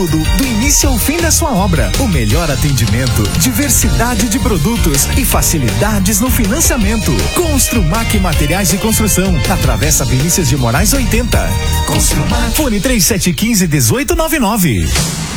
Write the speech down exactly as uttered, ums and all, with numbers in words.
tudo, do início ao fim da sua obra. O melhor atendimento, diversidade de produtos e facilidades no financiamento. Construmac Materiais de Construção, na Travessa Vinícius de Moraes oitenta. Construmac. Fone três sete um cinco, um oito nove nove.